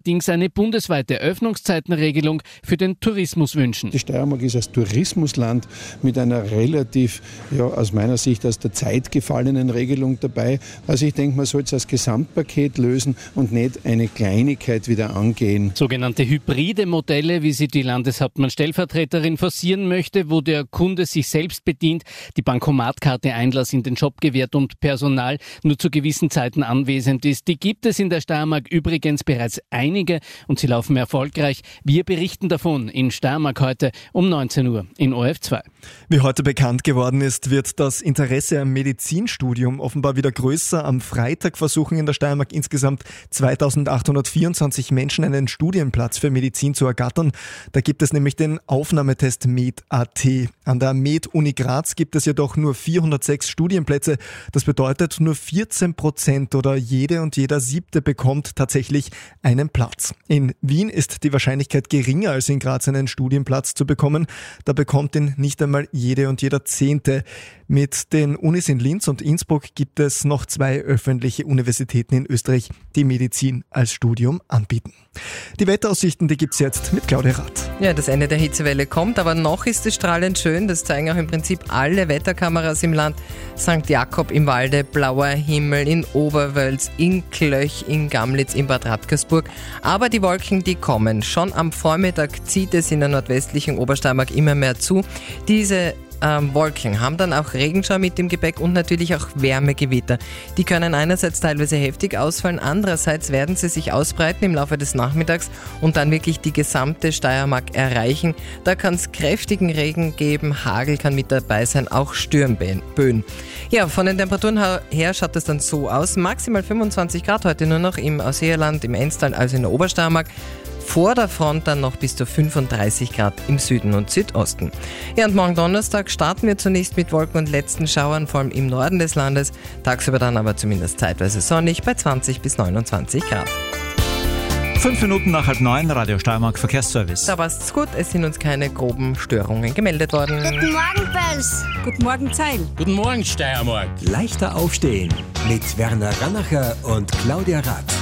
allerdings eine bundesweite Öffnungszeitenregelung für den Tourismus wünschen. Die Steiermark ist als Tourismusland mit einer relativ, aus meiner Sicht aus der Zeit gefallenen Regelung dabei. Also ich denke, man soll es als Gesamtpaket lösen und nicht eine Kleinigkeit wieder angehen. Sogenannte hybride Modelle, wie sie die Landeshauptmann-Stellvertreterin forcieren möchte, wo der Kunde sich selbst bedient, die Bankomatkarte Einlass in den Shop gewährt und Personal nur zu gewissen Zeiten anwesend ist. Die gibt es in der Steiermark übrigens bereits einige und sie laufen erfolgreich. Wir berichten davon in Steiermark heute um 19 Uhr in ORF2. Wie heute bekannt geworden ist, wird das Interesse am Medizinstudium offenbar wieder größer. Am Freitag versuchen in der Steiermark insgesamt 2824 Menschen einen Studienplatz für Medizin zu ergattern. Da gibt es nämlich den Aufnahmetest Med.at. An der Med-Uni Graz gibt es jedoch nur 406 Studienplätze. Das bedeutet, nur 14% oder jede und jeder Siebte bekommt tatsächlich einen Platz. In Wien ist die Wahrscheinlichkeit geringer als in Graz einen Studienplatz zu bekommen. Da bekommt ihn nicht einmal jede und jeder Zehnte. Mit den Unis in Linz und Innsbruck gibt es noch 2 öffentliche Universitäten in Österreich, die Medizin als Studium anbieten. Die Wetteraussichten, die gibt's jetzt mit Claudia Rath. Ja, das Ende der Hitzewelle kommt, aber noch ist es strahlend schön. Das zeigen auch im Prinzip alle Wetterkameras im Land. St. Jakob im Walde, blauer Himmel in Oberwölz, in Klöch, in Gamlitz, in Bad Radkersburg. Aber die Wolken, die kommen. Schon am Vormittag zieht es in der nordwestlichen Obersteiermark immer mehr zu. Diese Wolken haben dann auch Regenschauer mit dem Gepäck und natürlich auch Wärmegewitter. Die können einerseits teilweise heftig ausfallen, andererseits werden sie sich ausbreiten im Laufe des Nachmittags und dann wirklich die gesamte Steiermark erreichen. Da kann es kräftigen Regen geben, Hagel kann mit dabei sein, auch Sturmböen. Ja, von den Temperaturen her schaut es dann so aus. Maximal 25 Grad heute nur noch im Ausseerland, im Enstal, also in der Obersteiermark. Vor der Front dann noch bis zu 35 Grad im Süden und Südosten. Ja, und morgen Donnerstag starten wir zunächst mit Wolken und letzten Schauern, vor allem im Norden des Landes. Tagsüber dann aber zumindest zeitweise sonnig bei 20 bis 29 Grad. 5 Minuten nach 8:30, Radio Steiermark Verkehrsservice. Da passt's gut, es sind uns keine groben Störungen gemeldet worden. Guten Morgen, Pels. Guten Morgen, Zeil. Guten Morgen, Steiermark. Leichter aufstehen mit Werner Rannacher und Claudia Rath.